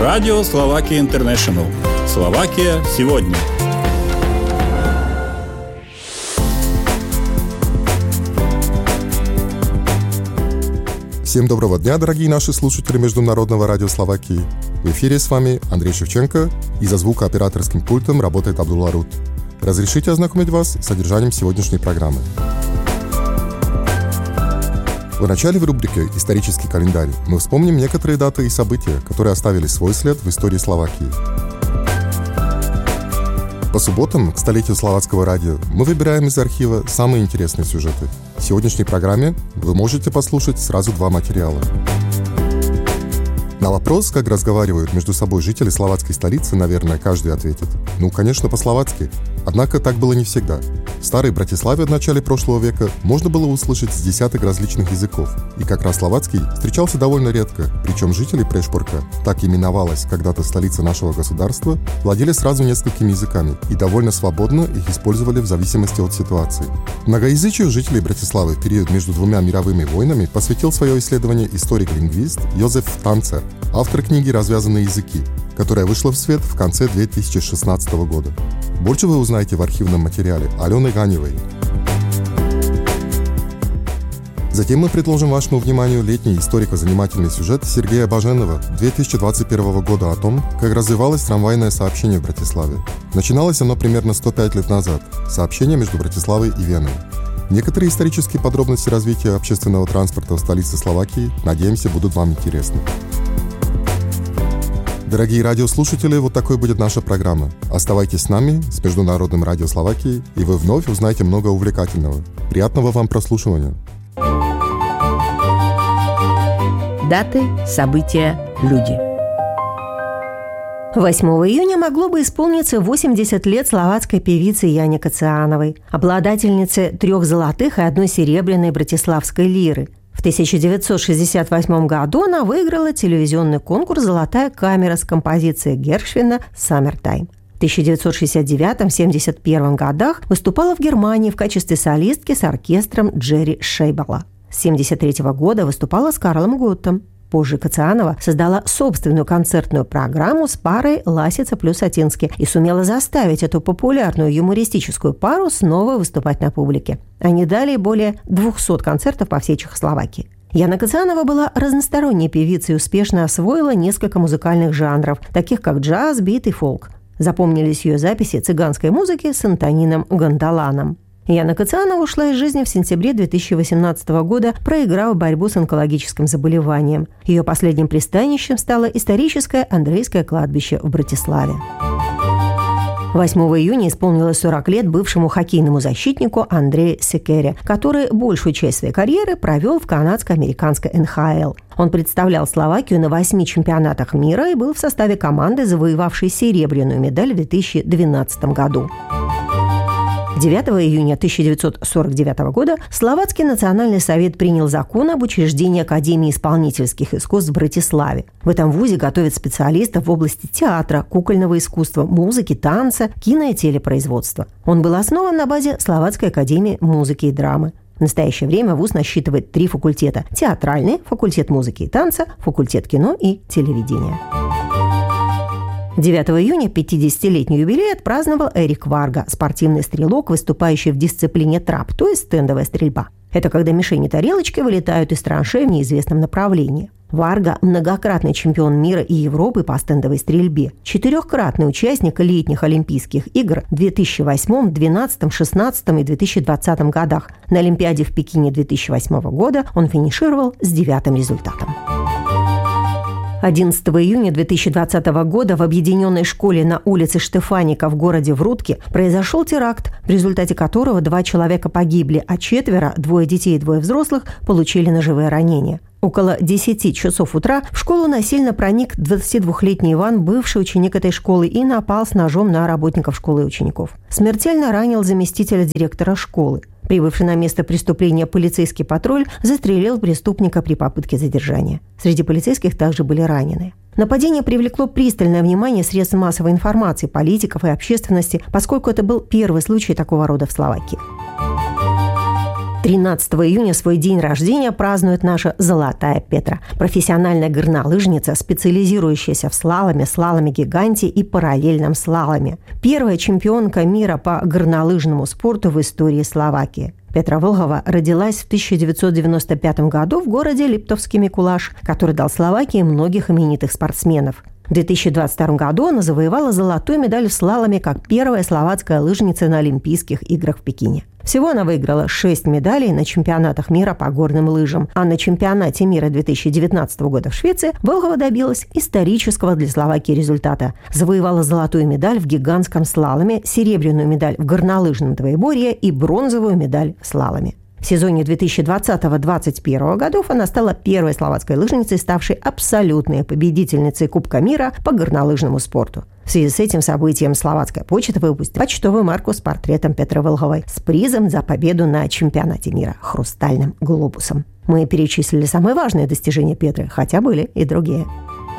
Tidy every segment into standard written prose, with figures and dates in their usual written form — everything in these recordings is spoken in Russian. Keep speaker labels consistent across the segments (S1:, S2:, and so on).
S1: Радио Словакия Интернешнл. Словакия сегодня.
S2: Всем доброго дня, дорогие наши слушатели Международного радио Словакии. В эфире с вами Андрей Шевченко, и за звукооператорским пультом работает Абдулла Рут. Разрешите ознакомить вас с содержанием сегодняшней программы. В начале в рубрике «Исторический календарь» мы вспомним некоторые даты и события, которые оставили свой след в истории Словакии. По субботам, к столетию словацкого радио, мы выбираем из архива самые интересные сюжеты. В сегодняшней программе вы можете послушать сразу два материала. На вопрос, как разговаривают между собой жители словацкой столицы, наверное, каждый ответит: конечно, по-словацки. Однако так было не всегда. В старой Братиславе в начале прошлого века можно было услышать с десяток различных языков, и как раз словацкий встречался довольно редко, причем жители Прешпорка, так именовалась когда-то столица нашего государства, владели сразу несколькими языками и довольно свободно их использовали в зависимости от ситуации. Многоязычию жителей Братиславы в период между двумя мировыми войнами посвятил свое исследование историк-лингвист Йозеф Танцер, автор книги «Развязанные языки», которая вышла в свет в конце 2016 года. Больше вы узнаете в архивном материале Алены Ганевой. Затем мы предложим вашему вниманию летний историко-занимательный сюжет Сергея Баженова 2021 года о том, как развивалось трамвайное сообщение в Братиславе. Начиналось оно примерно 105 лет назад, сообщение между Братиславой и Веной. Некоторые исторические подробности развития общественного транспорта в столице Словакии, надеемся, будут вам интересны. Дорогие радиослушатели, вот такой будет наша программа. Оставайтесь с нами, с Международным радио Словакии, и вы вновь узнаете много увлекательного. Приятного вам прослушивания.
S3: Даты, события, люди. 8 июня могло бы исполниться 80 лет словацкой певице Яне Кациановой, обладательнице 3 золотых и 1 серебряной братиславской лиры. В 1968 году она выиграла телевизионный конкурс «Золотая камера» с композицией Гершвина «Саммертайм». В 1969-71 годах выступала в Германии в качестве солистки с оркестром Джерри Шейбела. С 1973 года выступала с Карлом Готтом. Позже Кацианова создала собственную концертную программу с парой Ласица плюс Атински и сумела заставить эту популярную юмористическую пару снова выступать на публике. Они дали более 200 концертов по всей Чехословакии. Яна Кацианова была разносторонней певицей и успешно освоила несколько музыкальных жанров, таких как джаз, бит и фолк. Запомнились ее записи цыганской музыки с Антонином Гондоланом. Яна Кацианова ушла из жизни в сентябре 2018 года, проиграв борьбу с онкологическим заболеванием. Ее последним пристанищем стало историческое Андрейское кладбище в Братиславе. 8 июня исполнилось 40 лет бывшему хоккейному защитнику Андрею Секере, который большую часть своей карьеры провел в канадско-американской НХЛ. Он представлял Словакию на 8 чемпионатах мира и был в составе команды, завоевавшей серебряную медаль в 2012 году. 9 июня 1949 года Словацкий национальный совет принял закон об учреждении Академии исполнительских искусств в Братиславе. В этом вузе готовят специалистов в области театра, кукольного искусства, музыки, танца, кино и телепроизводства. Он был основан на базе Словацкой академии музыки и драмы. В настоящее время вуз насчитывает 3 факультета – театральный, факультет музыки и танца, факультет кино и телевидения. 9 июня 50-летний юбилей отпраздновал Эрик Варга, спортивный стрелок, выступающий в дисциплине трап, то есть стендовая стрельба. Это когда мишени-тарелочки вылетают из траншей в неизвестном направлении. Варга – многократный чемпион мира и Европы по стендовой стрельбе, 4-кратный участник летних Олимпийских игр в 2008, 2012, 2016 и 2020 годах. На Олимпиаде в Пекине 2008 года он финишировал с 9-м результатом. 11 июня 2020 года в объединенной школе на улице Штефаника в городе Врутки произошел теракт, в результате которого 2 человека погибли, а 4, 2 детей и 2 взрослых, получили ножевые ранения. Около 10 часов утра в школу насильно проник 22-летний Иван, бывший ученик этой школы, и напал с ножом на работников школы и учеников. Смертельно ранил заместителя директора школы. Прибывший на место преступления полицейский патруль застрелил преступника при попытке задержания. Среди полицейских также были ранены. Нападение привлекло пристальное внимание средств массовой информации, политиков и общественности, поскольку это был первый случай такого рода в Словакии. 13 июня свой день рождения празднует наша Золотая Петра, профессиональная горнолыжница, специализирующаяся в слаломе гиганте и параллельном слаломе. Первая чемпионка мира по горнолыжному спорту в истории Словакии. Петра Вългова родилась в 1995 году в городе Липтовский Микулаш, который дал Словакии многих именитых спортсменов. В 2022 году она завоевала золотую медаль в слаломе как первая словацкая лыжница на Олимпийских играх в Пекине. Всего она выиграла 6 медалей на чемпионатах мира по горным лыжам, а на чемпионате мира 2019 года в Швеции Вългова добилась исторического для Словакии результата. Завоевала золотую медаль в гигантском слаломе, серебряную медаль в горнолыжном двоеборье и бронзовую медаль в слаломе. В сезоне 2020-2021 годов она стала первой словацкой лыжницей, ставшей абсолютной победительницей Кубка мира по горнолыжному спорту. В связи с этим событием словацкая почта выпустила почтовую марку с портретом Петры Вълговой с призом за победу на чемпионате мира – хрустальным глобусом. Мы перечислили самые важные достижения Петры, хотя были и другие.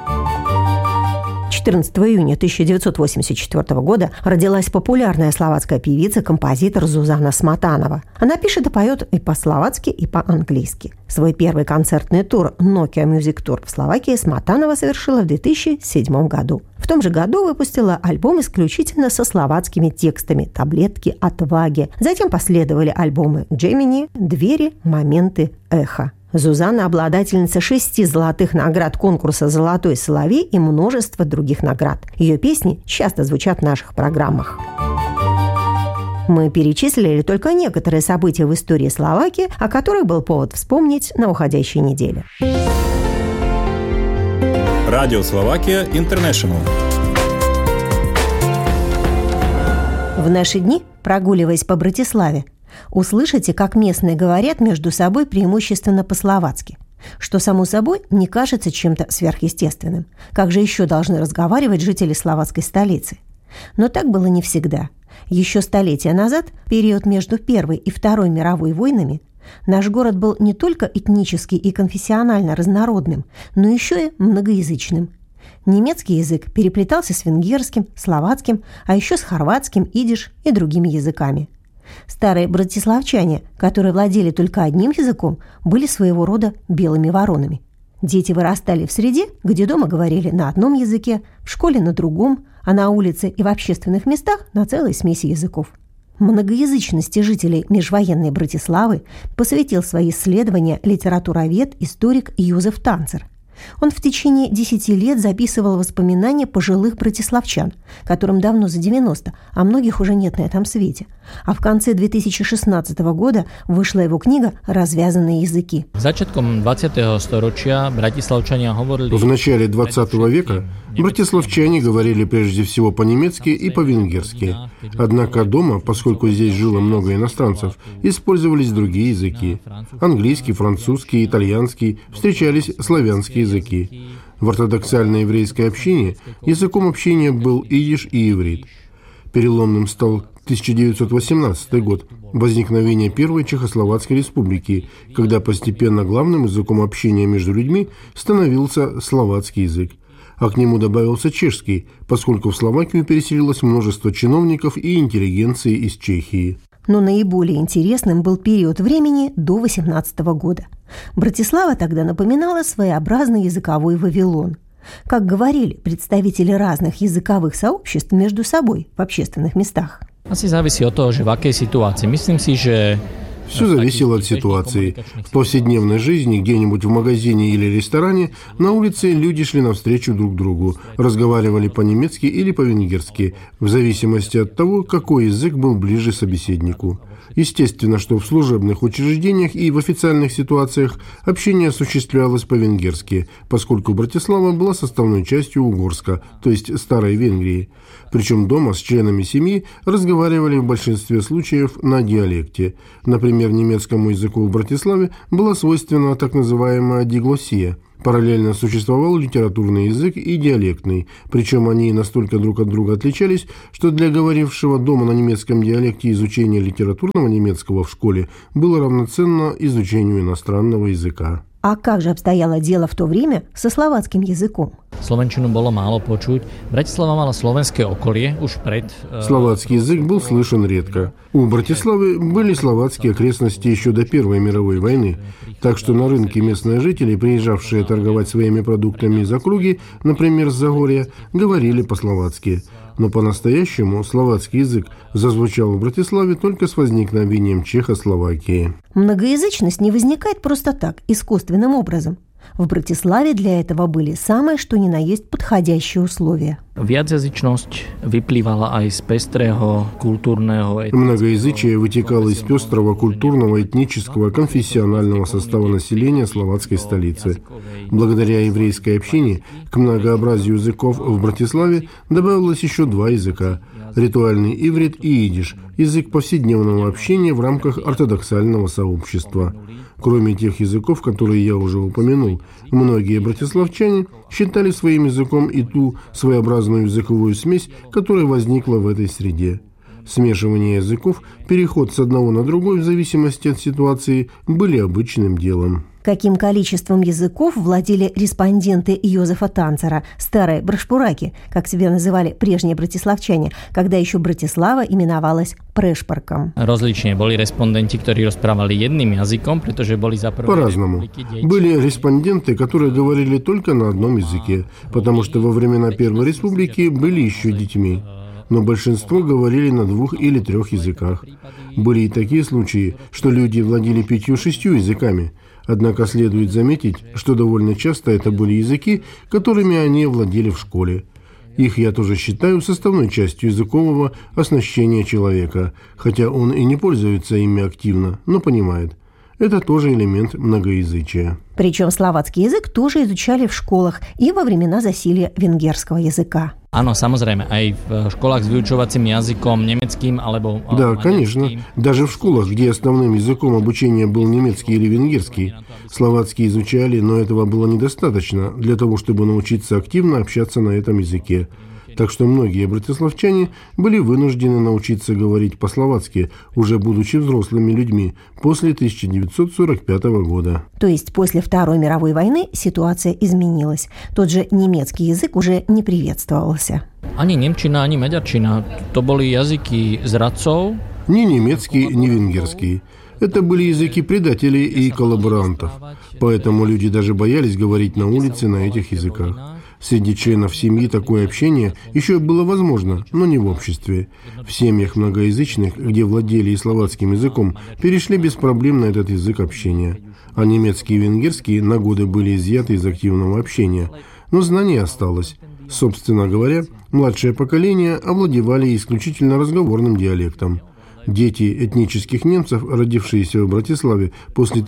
S3: 14 июня 1984 года родилась популярная словацкая певица-композитор Зузана Сматанова. Она пишет и поет и по-словацки, и по-английски. Свой первый концертный тур Nokia Music Tour в Словакии Сматанова совершила в 2007 году. В том же году выпустила альбом исключительно со словацкими текстами «Таблетки отваги». Затем последовали альбомы «Джемини», «Двери», «Моменты», «Эхо». Зузана – обладательница 6 золотых наград конкурса «Золотой соловей» и множества других наград. Ее песни часто звучат в наших программах. Мы перечислили только некоторые события в истории Словакии, о которых был повод вспомнить на уходящей неделе.
S1: Радио Словакия Интернешнл.
S3: В наши дни, прогуливаясь по Братиславе, услышите, как местные говорят между собой преимущественно по-словацки, что, само собой, не кажется чем-то сверхъестественным. Как же еще должны разговаривать жители словацкой столицы? Но так было не всегда. Еще столетия назад, в период между Первой и Второй мировой войнами, наш город был не только этнически и конфессионально разнородным, но еще и многоязычным. Немецкий язык переплетался с венгерским, словацким, а еще с хорватским, идиш и другими языками. Старые братиславчане, которые владели только одним языком, были своего рода белыми воронами. Дети вырастали в среде, где дома говорили на одном языке, в школе на другом, а на улице и в общественных местах на целой смеси языков. Многоязычности жителей межвоенной Братиславы посвятил свои исследования литературовед, историк Юзеф Танцер. Он в течение 10 лет записывал воспоминания пожилых братиславчан, которым давно за 90, а многих уже нет на этом свете. А в конце 2016 года вышла его книга «Развязанные языки».
S4: В начале 20 века братиславчане говорили прежде всего по-немецки и по-венгерски. Однако дома, поскольку здесь жило много иностранцев, использовались другие языки. Английский, французский, итальянский, встречались славянские языки. В ортодоксальной еврейской общине языком общения был идиш и иврит. Переломным стал 1918 год, возникновение Первой Чехословацкой республики, когда постепенно главным языком общения между людьми становился словацкий язык. А к нему добавился чешский, поскольку в Словакию переселилось множество чиновников и интеллигенции из Чехии.
S3: Но наиболее интересным был период времени до 18 года. Братислава тогда напоминала своеобразный языковой Вавилон. Как говорили представители разных языковых сообществ между собой в общественных местах.
S4: Asi závisí od toho, že v akej situácii. Myslím si, že
S2: Все зависело от ситуации. В повседневной жизни, где-нибудь в магазине или ресторане, на улице люди шли навстречу друг другу, разговаривали по-немецки или по-венгерски, в зависимости от того, какой язык был ближе собеседнику. Естественно, что в служебных учреждениях и в официальных ситуациях общение осуществлялось по-венгерски, поскольку Братислава была составной частью Угорска, то есть Старой Венгрии. Причем дома с членами семьи разговаривали в большинстве случаев на диалекте. Например, немецкому языку в Братиславе была свойственна так называемая диглоссия. Параллельно существовал литературный язык и диалектный, причем они настолько друг от друга отличались, что для говорившего дома на немецком диалекте изучение литературного немецкого в школе было равноценно изучению иностранного языка.
S3: А как же обстояло дело в то время со словацким языком?
S5: Slovenčinu bolo málo počuť. Bratislava mala slovenské okolie už pred...
S4: Словацкий язык был слышен редко. У Братиславы были словацкие окрестности еще до Первой мировой войны, так что на рынке местные жители, приезжавшие торговать своими продуктами из округи, например, с Загорья, говорили по-словацки. Но по-настоящему словацкий язык зазвучал в Братиславе только с возникновением Чехословакии.
S3: Многоязычность не возникает просто так, искусственным образом. В Братиславе для этого были самые что ни на есть подходящие условия.
S5: Viacjazyčnosť vyplývala aj z pestrého kultúrneho...
S4: Многоязычие вытекало из пестрого культурного, этнического, конфессионального состава населения словацкой столицы. Благодаря еврейской общине к многообразию языков в Братиславе добавилось еще два языка – ритуальный иврит и идиш – язык повседневного общения в рамках ортодоксального сообщества. Кроме тех языков, которые я уже упомянул, многие братиславчане считали своим языком и ту своеобразную языковую смесь, которая возникла в этой среде. Смешивание языков, переход с одного на другой в зависимости от ситуации были обычным делом.
S3: Каким количеством языков владели респонденты Йозефа Танцера, старые брошпураки, как себя называли прежние братиславчане, когда еще Братислава именовалась Прешпарком?
S5: Rozlične boli respondenti, ktorí rozprávali jedným jazykom, pretože boli za prvé...
S4: По-разному. Были респонденты, которые говорили только на одном языке, потому что во времена Первой Республики были еще детьми. Но большинство говорили на 2 или 3 языках. Были и такие случаи, что люди владели 5-6 языками. Однако следует заметить, что довольно часто это были языки, которыми они владели в школе. Их я тоже считаю составной частью языкового оснащения человека, хотя он и не пользуется ими активно, но понимает. Это тоже элемент многоязычия.
S3: Причем словацкий язык тоже изучали в школах и во времена засилья венгерского языка.
S5: Áno, samozrejme, aj v školách s vyučovacím jazykom nemeckým alebo...
S4: Да, конечно. Даже в школах, где основным языком обучения был немецкий или венгерский, словацкий изучали, но этого было недостаточно для того, чтобы научиться активно общаться на этом языке. Так что многие братиславчане были вынуждены научиться говорить по-словацки, уже будучи взрослыми людьми, после 1945 года.
S3: То есть после Второй мировой войны ситуация изменилась. Тот же немецкий язык уже не приветствовался.
S5: Ani nemčina, ani maďarčina. To boli jazyky zradcov.
S4: Ни немецкий, ни венгерский. Это были языки предателей и коллаборантов. Поэтому люди даже боялись говорить на улице на этих языках. Среди членов семьи такое общение еще было возможно, но не в обществе. В семьях многоязычных, где владели и словацким языком, перешли без проблем на этот язык общения. А немецкий и венгерский на годы были изъяты из активного общения. Но знание осталось. Собственно говоря, младшее поколение овладевали исключительно разговорным диалектом. Дети этнических немцев, родившиеся в Братиславе после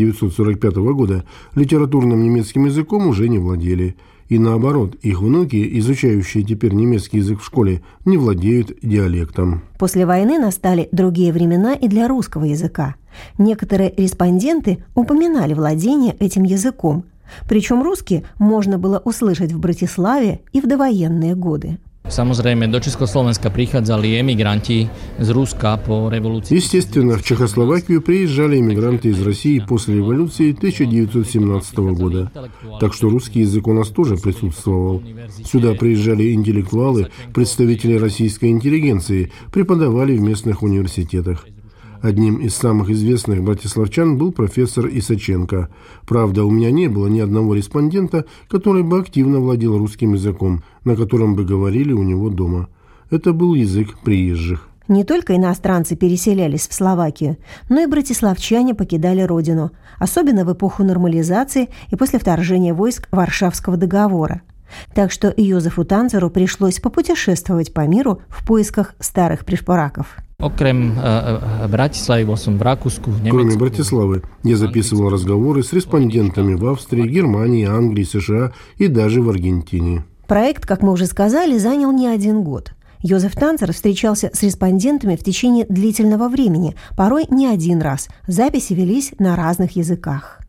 S4: 1945 года, литературным немецким языком уже не владели. И наоборот, их внуки, изучающие теперь немецкий язык в школе, не владеют диалектом.
S3: После войны настали другие времена и для русского языка. Некоторые респонденты упоминали владение этим языком. Причем русский можно было услышать в Братиславе и в довоенные годы.
S5: Samozrejme, do Československa prichádzali emigranti z Ruska po revolúcii.
S4: Естественно, в Чехословакию приезжали эмигранты из России после революции 1917 года. Так что русский язык у нас тоже присутствовал. Сюда приезжали интеллектуалы, представители российской интеллигенции, преподавали в местных университетах. Одним из самых известных братиславчан был профессор Исаченко. Правда, у меня не было ни одного респондента, который бы активно владел русским языком, на котором бы говорили у него дома. Это был язык приезжих.
S3: Не только иностранцы переселялись в Словакию, но и братиславчане покидали родину, особенно в эпоху нормализации и после вторжения войск Варшавского договора. Так что Йозефу Танцеру пришлось попутешествовать по миру в поисках старых пришпораков.
S5: Okrem Bratislavy bol som v Rakúsku, v Nemecku.
S4: Кроме Братиславы, я записывал разговоры с респондентами в Австрии, Германии, Англии, США и даже в Аргентине.
S3: Проект, как мы уже сказали, занял не 1 год. Йозеф Танцер встречался с респондентами в течение длительного времени, порой не 1 раз. Записи велись на разных языках.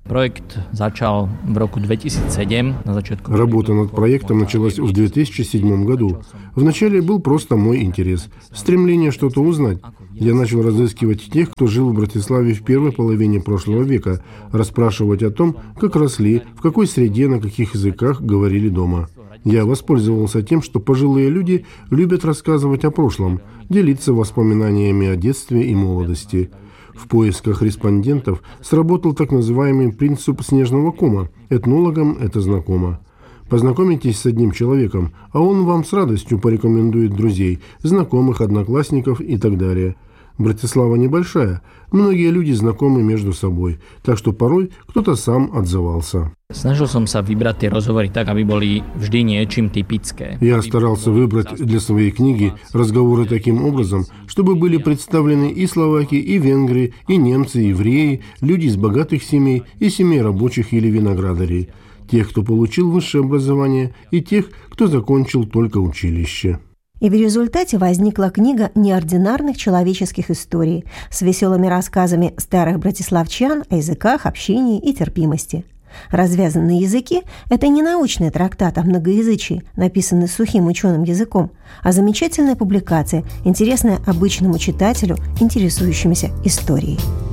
S5: Projekt začal v roku 2007, na začátku.
S4: Работа над проектом началась в 2007 году. Вначале был просто мой интерес, стремление что-то узнать. Я начал разыскивать тех, кто жил в Братиславе в первой половине прошлого века, расспрашивать о том, как росли, в какой среде, на каких языках говорили дома. Я воспользовался тем, что пожилые люди любят рассказывать о прошлом, делиться воспоминаниями о детстве и молодости. В поисках респондентов сработал так называемый принцип снежного кома. Этнологам это знакомо. Познакомитесь с одним человеком, а он вам с радостью порекомендует друзей, знакомых, одноклассников и так далее. Братислава небольшая, многие люди знакомы между собой, так что порой кто-то сам отзывался.
S5: Snažil som sa vybrať tie rozhovory tak, aby boli vždy niečím typické.
S4: Я старался выбрать для своей книги разговоры таким образом, чтобы были представлены и словаки, и венгры, и немцы, и евреи, люди из богатых семей и семей рабочих или виноградарей, тех, кто получил высшее образование, и тех, кто закончил только училище.
S3: И в результате возникла книга неординарных человеческих историй с веселыми рассказами старых братиславчан о языках, общении и терпимости. «Развязанные языки» – это не научный трактат о многоязычии, написанный сухим ученым языком, а замечательная публикация, интересная обычному читателю, интересующемуся историей.